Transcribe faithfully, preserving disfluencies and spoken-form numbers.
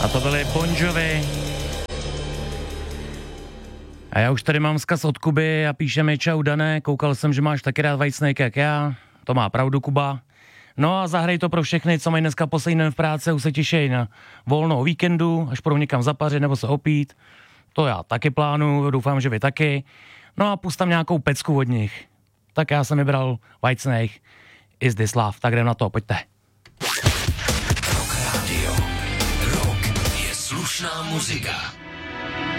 A to byly Bon Jovi. A já už tady mám vzkaz od Kuby a píše mi: čau Dané, koukal jsem, že máš taky rád Whitesnake jak já. To má pravdu, Kuba. No a zahraj to pro všechny, co mají dneska poslední den v práci, už se těšej na volnou víkendu, až půjdou někam zapařit nebo se opít. To já taky plánuju, doufám, že vy taky. No a pust tam nějakou pecku od nich. Tak já jsem vybral Whitesnake, Is This Love, tak jdem na to, pojďte. Rock Radio. Rock je slušná muzika.